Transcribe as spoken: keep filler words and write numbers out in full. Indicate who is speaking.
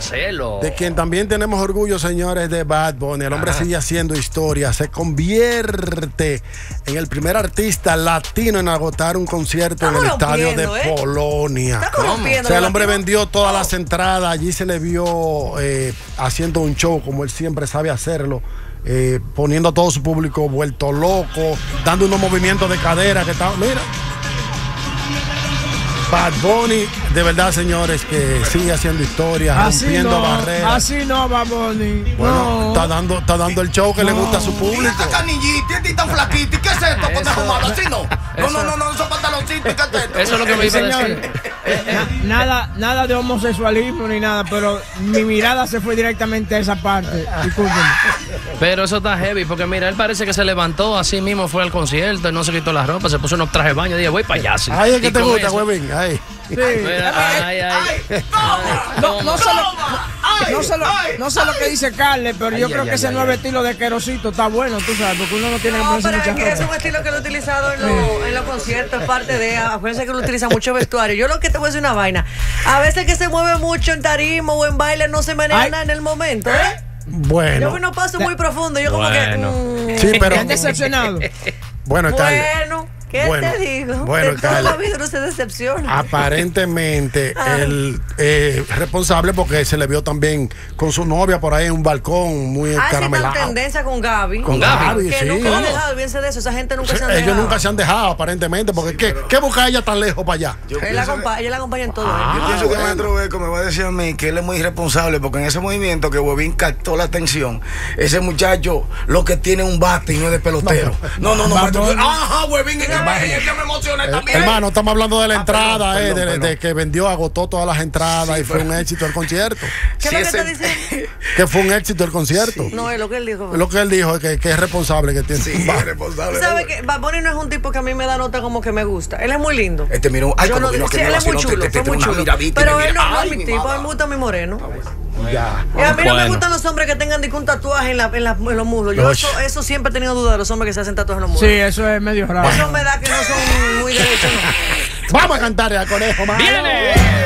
Speaker 1: hacerlo.
Speaker 2: De quien también tenemos orgullo, señores, de Bad Bunny. El hombre Ajá. sigue haciendo historia. Se convierte en el primer artista latino en agotar un concierto Estamos en el estadio de ¿eh? Polonia. O sea, el hombre vendió todas oh. las entradas. Allí se le vio eh, haciendo un show como él siempre sabe hacerlo. Eh, poniendo a todo su público vuelto loco, dando unos movimientos de cadera que está, mira. Bad Bunny, de verdad, señores, que sigue haciendo historias,
Speaker 3: así
Speaker 2: rompiendo
Speaker 3: no,
Speaker 2: barreras.
Speaker 3: Así no, Bad Bunny.
Speaker 2: Bueno,
Speaker 3: no.
Speaker 2: está dando, está dando el show que no. le gusta a su público.
Speaker 4: Y esta canillita, y tan flaquita, ¿qué es esto? Conejo malo, así no. No, no, no, no, esos pantaloncitos, ¿qué es esto?
Speaker 1: Eso es lo que me iba a decir.
Speaker 3: Na, nada, nada de homosexualismo ni nada, pero mi mirada se fue directamente a esa parte. Discúlpenme.
Speaker 1: Pero eso está heavy, porque mira, él parece que se levantó, así mismo fue al concierto, no se quitó la ropa, se puso unos trajes de baño y dije, voy para allá. Sí.
Speaker 2: Ay, es que te gusta, huevín. Ay.
Speaker 3: Sí.
Speaker 1: Mira, ay, ay, ay.
Speaker 3: No, no, sé lo, no, sé lo, no sé lo que dice Carles, pero yo ay, creo ay, que ay, ese ay, nuevo ay. estilo de querosito está bueno, tú sabes, porque uno no tiene
Speaker 5: no,
Speaker 3: que ponerse
Speaker 5: pero
Speaker 3: mucha
Speaker 5: es que
Speaker 3: ropa.
Speaker 5: Es un estilo que lo he utilizado en, lo, en los conciertos, es parte de, acuérdense que lo utiliza mucho vestuario. Yo lo que te voy a decir una vaina, a veces que se mueve mucho en tarima o en baile no se maneja nada en el momento, ¿eh?
Speaker 2: Bueno.
Speaker 5: Yo no paso muy profundo, yo como bueno.
Speaker 3: que...
Speaker 2: Mm, sí, pero...
Speaker 3: ¿Te has decepcionado?
Speaker 2: Bueno, Carles.
Speaker 5: Bueno. ¿Qué bueno, te digo?
Speaker 2: Bueno,
Speaker 5: de toda la vida no se decepciona.
Speaker 2: Aparentemente, el eh, responsable, porque se le vio también con su novia por ahí en un balcón muy
Speaker 5: ah,
Speaker 2: caramelado.
Speaker 5: Ah, sí, tendencia con Gaby.
Speaker 2: Con Gaby,
Speaker 5: que
Speaker 2: sí.
Speaker 5: nunca han dejado, bien de eso. Esa gente nunca sí, se han
Speaker 2: ellos
Speaker 5: dejado.
Speaker 2: Ellos nunca se han dejado, aparentemente, porque sí, ¿qué, pero... ¿qué busca ella tan lejos para allá?
Speaker 5: Él la acompaña, ella la acompaña en todo.
Speaker 4: Ah, yo pienso bueno. que Maestro Beco me va a decir a mí que él es muy irresponsable, porque en ese movimiento que Huevín captó la atención, ese muchacho lo que tiene un bate y no es de pelotero. No, no, no, no, no, no ajá, Huevín, es que me emocioné también.
Speaker 2: Hermano, estamos hablando de la ah, entrada, perdón, eh, perdón, de, perdón. de que vendió, agotó todas las entradas sí, y fue pero... un éxito el concierto.
Speaker 5: ¿Qué es lo que está diciendo?
Speaker 2: Que fue un éxito el concierto.
Speaker 5: Sí. No, es lo que él dijo.
Speaker 2: Lo que él dijo es que, que es responsable, que tiene.
Speaker 4: Sí, es responsable.
Speaker 5: ¿Sabes que Bad Bunny no es un tipo que a mí me da nota como que me gusta? Él es muy lindo.
Speaker 4: Este miró, ay,
Speaker 5: yo
Speaker 4: como
Speaker 5: no,
Speaker 4: vino,
Speaker 5: sí,
Speaker 4: que
Speaker 5: él es muy chulo, fue muy chulo. Pero él no es mi tipo, a mí me gusta mi moreno.
Speaker 2: Ya.
Speaker 5: Y a mí no me gustan los hombres que tengan un tatuaje en, la, en, la, en los muslos. Yo eso, eso siempre he tenido dudas de los hombres que se hacen tatuajes en los muslos.
Speaker 3: Sí, eso es medio raro.
Speaker 5: Eso me da que no son muy derechos.
Speaker 2: Vamos a cantar al conejo, mano.
Speaker 1: ¡Viene!